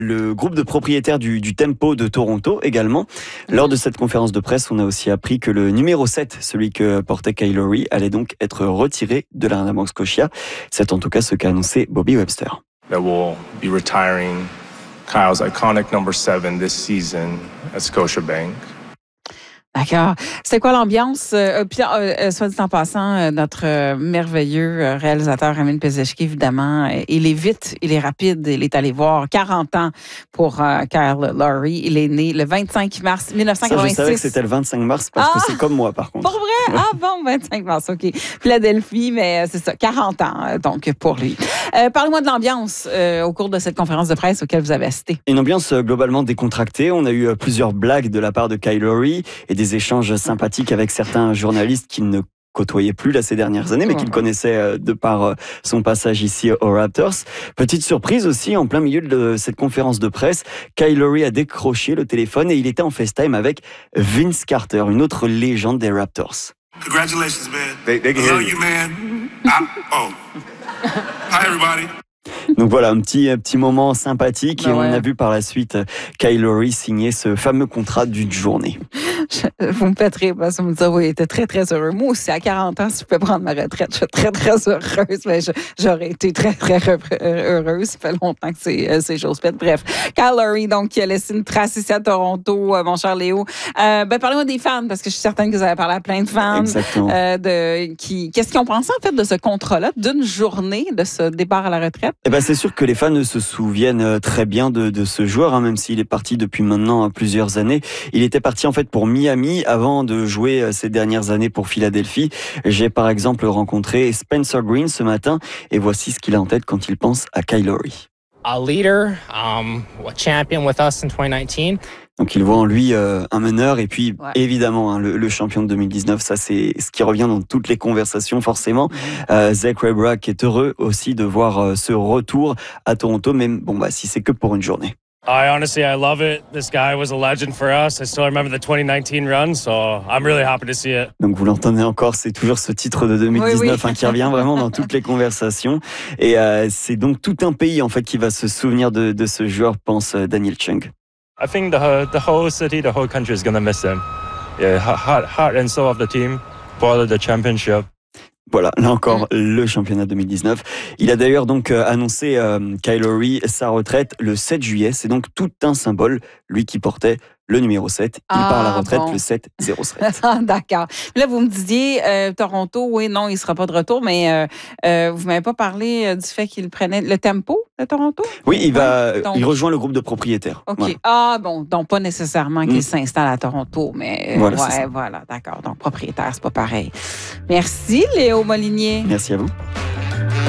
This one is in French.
Le groupe de propriétaires du Tempo de Toronto également. Lors de cette conférence de presse, on a aussi appris que le numéro 7, celui que portait Kyle Lowry, allait donc être retiré de l'Arena Bank Scotia. C'est en tout cas ce qu'a annoncé Bobby Webster. That will be retiring Kyle's iconic number 7 this season at Scotiabank. D'accord. C'était quoi l'ambiance? Soit dit en passant, notre merveilleux réalisateur Ramin Pezeshki, évidemment, il est vite, il est rapide, il est allé voir 40 ans pour Kyle Lowry. Il est né le 25 mars 1986. Ça, je savais que c'était le 25 mars parce que c'est comme moi, par contre. Pour vrai? Ah bon, 25 mars, OK. Philadelphie, mais c'est ça, 40 ans, donc, pour lui. Parlez-moi de l'ambiance au cours de cette conférence de presse auquel vous avez assisté. Une ambiance globalement décontractée. On a eu plusieurs blagues de la part de Kyle Lowry et des échanges sympathiques avec certains journalistes qu'il ne côtoyait plus là ces dernières années, mais qu'il connaissait de par son passage ici aux Raptors. Petite surprise aussi, en plein milieu de cette conférence de presse, Kyle Lowry a décroché le téléphone et il était en FaceTime avec Vince Carter, une autre légende des Raptors. Congratulations, man. They can hear you, man. Hi, everybody. Donc voilà, un petit moment sympathique et on a vu par la suite Kyle Lowry signer ce fameux contrat d'une journée. Vous me faites rire parce que vous me dites, oui, il était très, très heureux. Moi aussi, à 40 ans, si je peux prendre ma retraite, je suis très, très heureuse. Mais j'aurais été très, très heureuse. Ça fait longtemps que c'est chose faite. Bref, Kyle Lowry, donc, qui a laissé une trace ici à Toronto, mon cher Léo. Parlez-moi des fans, parce que je suis certaine que vous avez parlé à plein de fans. Exactement. Qu'est-ce qu'ils ont pensé, en fait, de ce contrat-là, d'une journée, de ce départ à la retraite? C'est sûr que les fans se souviennent très bien de ce joueur, même s'il est parti depuis maintenant plusieurs années. Il était parti en fait pour Miami avant de jouer ces dernières années pour Philadelphie. J'ai par exemple rencontré Spencer Green ce matin et voici ce qu'il a en tête quand il pense à Kyle Lowry. A leader, a champion with us in 2019. Donc il voit en lui un meneur et puis évidemment le champion de 2019, ça c'est ce qui revient dans toutes les conversations forcément. Zach Rayburn qui est heureux aussi de voir ce retour à Toronto, même si c'est que pour une journée. Honestly, I love it. This guy was a legend for us. I still remember the 2019 run, so I'm really happy to see it. Donc vous l'entendez encore, c'est toujours ce titre de 2019 qui revient vraiment dans toutes les conversations. Et c'est donc tout un pays en fait qui va se souvenir de ce joueur, pense Daniel Chung. I think the whole city, the whole country is going to miss him. Yeah, heart and soul of the team, for the championship. Voilà, là encore, le championnat 2019. Il a d'ailleurs donc annoncé, Kyle Lowry, sa retraite le 7 juillet. C'est donc tout un symbole, lui qui portait le numéro 7. Il part à la retraite le 7-07. D'accord. Là, vous me disiez, Toronto, oui, non, il ne sera pas de retour, mais vous ne m'avez pas parlé du fait qu'il prenait le Tempo de Toronto? Oui, il rejoint le groupe de propriétaires. OK. Voilà. Ah bon, donc pas nécessairement qu'il s'installe à Toronto, mais voilà, voilà, d'accord. Donc propriétaire, c'est pas pareil. Merci, Léo Molinier. Merci à vous.